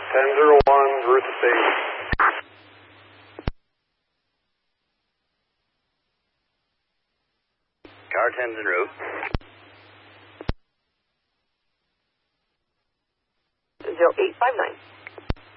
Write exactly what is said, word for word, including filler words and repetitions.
ten zero one, route to station. Car ten's en route. zero eight five nine.